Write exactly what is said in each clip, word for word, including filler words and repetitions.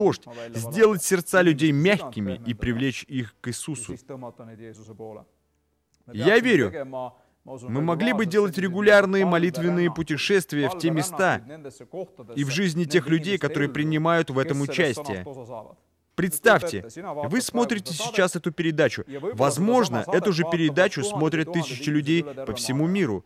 вождь, сделать сердца людей мягкими и привлечь их к Иисусу. Я верю, мы могли бы делать регулярные молитвенные путешествия в те места и в жизни тех людей, которые принимают в этом участие. Представьте, вы смотрите сейчас эту передачу. Возможно, эту же передачу смотрят тысячи людей по всему миру.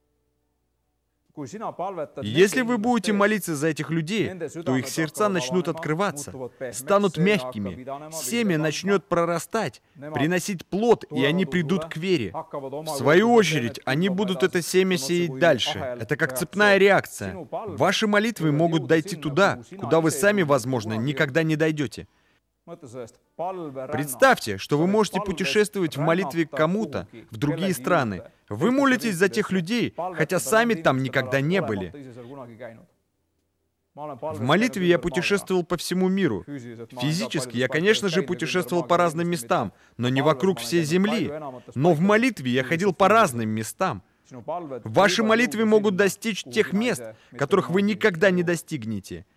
Если вы будете молиться за этих людей, то их сердца начнут открываться, станут мягкими, семя начнет прорастать, приносить плод, и они придут к вере. В свою очередь, они будут это семя сеять дальше. Это как цепная реакция. Ваши молитвы могут дойти туда, куда вы сами, возможно, никогда не дойдете. Представьте, что вы можете путешествовать в молитве к кому-то в другие страны. Вы молитесь за тех людей, хотя сами там никогда не были. В молитве я путешествовал по всему миру. Физически я, конечно же, путешествовал по разным местам, но не вокруг всей земли. Но в молитве я ходил по разным местам. Ваши молитвы могут достичь тех мест, которых вы никогда не достигнете.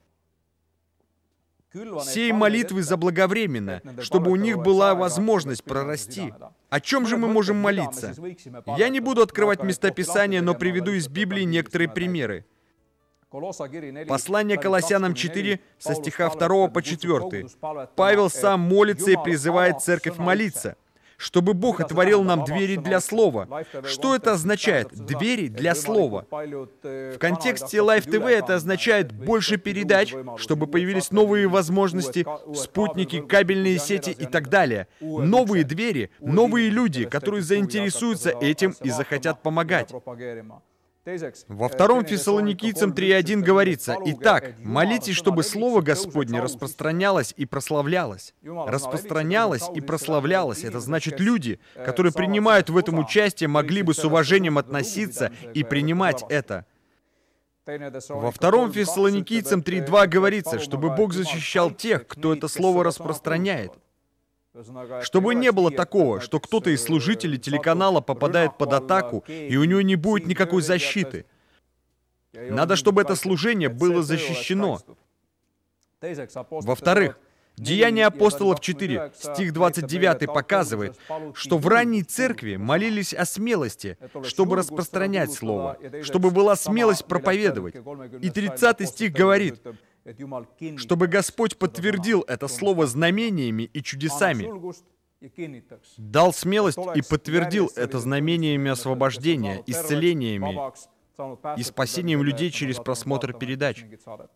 Сей молитвы заблаговременно, чтобы у них была возможность прорасти. О чем же мы можем молиться? Я не буду открывать места Писания, но приведу из Библии некоторые примеры. Послание Колоссянам четыре, со стиха второго по четвёртый. Павел сам молится и призывает церковь молиться, чтобы Бог отворил нам двери для Слова. Что это означает? Двери для Слова. В контексте Life ти ви это означает больше передач, чтобы появились новые возможности, спутники, кабельные сети и так далее. Новые двери, новые люди, которые заинтересуются этим и захотят помогать. Во втором Фессалоникийцам три один говорится: «Итак, молитесь, чтобы Слово Господне распространялось и прославлялось». Распространялось и прославлялось — это значит, люди, которые принимают в этом участие, могли бы с уважением относиться и принимать это. Во втором Фессалоникийцам три два говорится, чтобы Бог защищал тех, кто это Слово распространяет. Чтобы не было такого, что кто-то из служителей телеканала попадает под атаку, и у него не будет никакой защиты. Надо, чтобы это служение было защищено. Во-вторых, Деяния апостолов четыре, стих двадцать девятый показывает, что в ранней церкви молились о смелости, чтобы распространять Слово, чтобы была смелость проповедовать. И тридцатый стих говорит, чтобы Господь подтвердил это слово знамениями и чудесами, дал смелость и подтвердил это знамениями освобождения, исцелениями и спасением людей через просмотр передач.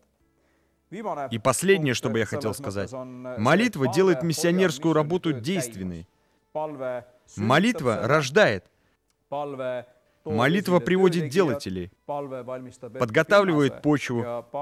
И последнее, что бы я хотел сказать. Молитва делает миссионерскую работу действенной. Молитва рождает. Молитва приводит делателей, подготавливает почву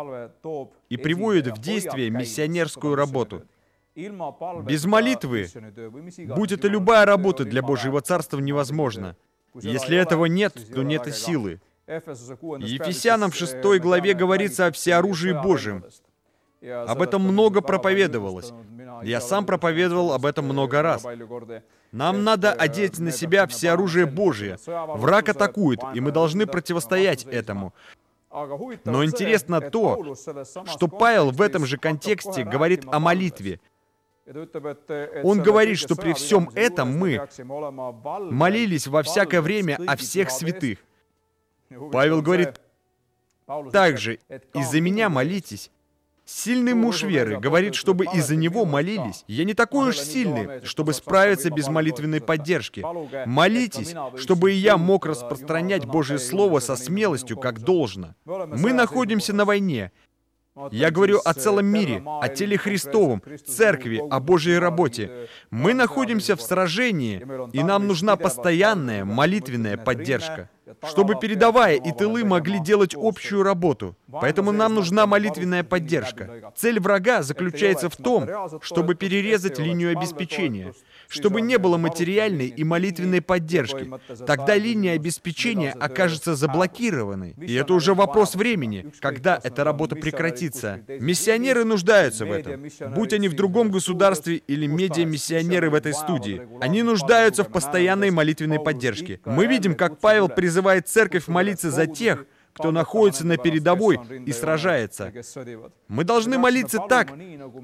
и приводит в действие миссионерскую работу. Без молитвы, будь это любая работа для Божьего Царства, невозможна. Если этого нет, то нет и силы. Ефесянам в шестой главе говорится о всеоружии Божьем. Об этом много проповедовалось. Я сам проповедовал об этом много раз. Нам надо одеть на себя всеоружие Божие. Враг атакует, и мы должны противостоять этому. Но интересно то, что Павел в этом же контексте говорит о молитве. Он говорит, что при всем этом мы молились во всякое время о всех святых. Павел говорит также: «И за меня молитесь». Сильный муж веры говорит, чтобы из-за него молились. Я не такой уж сильный, чтобы справиться без молитвенной поддержки. Молитесь, чтобы и я мог распространять Божье Слово со смелостью, как должно. Мы находимся на войне. Я говорю о целом мире, о теле Христовом, церкви, о Божьей работе. Мы находимся в сражении, и нам нужна постоянная молитвенная поддержка, чтобы передовая и тылы могли делать общую работу. Поэтому нам нужна молитвенная поддержка. Цель врага заключается в том, чтобы перерезать линию обеспечения, чтобы не было материальной и молитвенной поддержки. Тогда линия обеспечения окажется заблокированной. И это уже вопрос времени, когда эта работа прекратится. Миссионеры нуждаются в этом. Будь они в другом государстве или медиа-миссионеры в этой студии, они нуждаются в постоянной молитвенной поддержке. Мы видим, как Павел призывает церковь молиться за тех, кто находится на передовой и сражается. Мы должны молиться так,